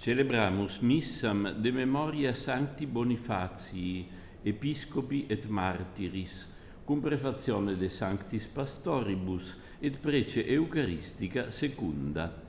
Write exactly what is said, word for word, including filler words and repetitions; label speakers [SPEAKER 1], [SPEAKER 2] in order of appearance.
[SPEAKER 1] Celebramus missam de memoria Sancti Bonifatii, episcopi et martyris, cum prefazione de Sanctis Pastoribus et prece Eucharistica secunda.